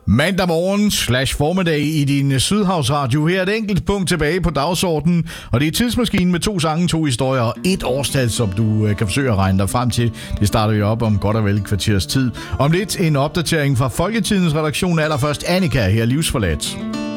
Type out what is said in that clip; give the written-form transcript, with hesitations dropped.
Mandag morgen / formiddag i din Sydhavsradio. Her er et enkelt punkt tilbage på dagsordenen, og det er tidsmaskinen med 2 sange, 2 historier og 1 årstal, som du kan forsøge at regne dig frem til. Det starter vi op om godt og vel et kvarters tid. Om lidt en opdatering fra Folketidens redaktion. Allerførst Annika her, Livsforladt.